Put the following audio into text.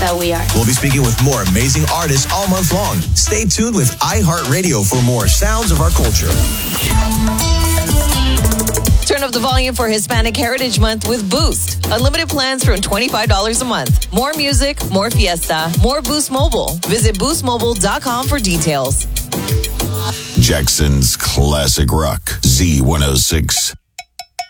that we are. We'll be speaking with more amazing artists all month long. Stay tuned with iHeartRadio for more sounds of our culture. Turn up the volume for Hispanic Heritage Month with Boost. Unlimited plans from $25 a month. More music, more fiesta, more Boost Mobile. Visit boostmobile.com for details. Jackson's Classic Rock, Z106.